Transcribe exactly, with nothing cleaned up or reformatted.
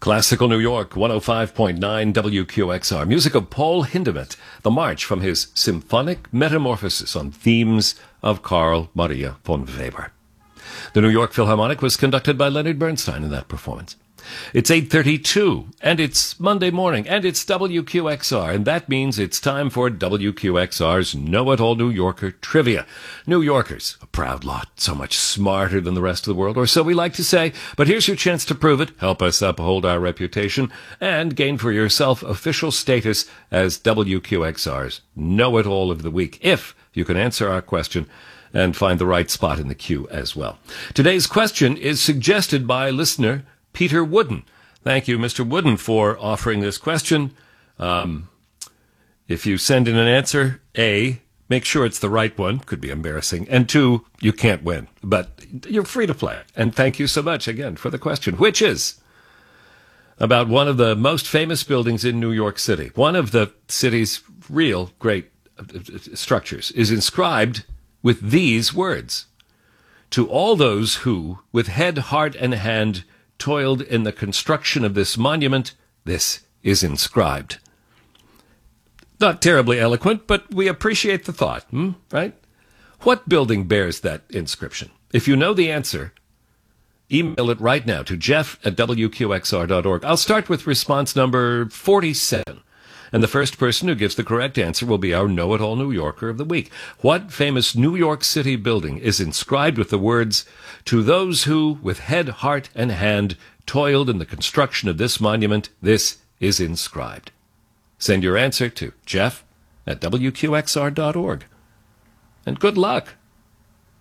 Classical New York, one oh five point nine W Q X R. Music of Paul Hindemith, the march from his symphonic metamorphosis on themes of Carl Maria von Weber. The New York Philharmonic was conducted by Leonard Bernstein in that performance. It's eight thirty-two, and it's Monday morning, and it's W Q X R, and that means it's time for W Q X R's Know-It-All New Yorker Trivia. New Yorkers, a proud lot, so much smarter than the rest of the world, or so we like to say, but here's your chance to prove it, help us uphold our reputation, and gain for yourself official status as W Q X R's Know-It-All of the Week, if you can answer our question and find the right spot in the queue as well. Today's question is suggested by listener Peter Wooden. Thank you, Mister Wooden, for offering this question. Um, if you send in an answer, A, make sure it's the right one. Could be embarrassing. And two, you can't win. But you're free to play. And thank you so much again for the question, which is about one of the most famous buildings in New York City. One of the city's real great structures is inscribed with these words: "To all those who, with head, heart, and hand, toiled in the construction of this monument, this is inscribed." Not terribly eloquent, but we appreciate the thought, hmm? Right? What building bears that inscription? If you know the answer, email it right now to jeff at w q x r dot org. I'll start with response number forty-seven. And the first person who gives the correct answer will be our Know-It-All New Yorker of the Week. What famous New York City building is inscribed with the words, "To those who, with head, heart, and hand, toiled in the construction of this monument, this is inscribed"? Send your answer to jeff at w q x r dot org. And good luck.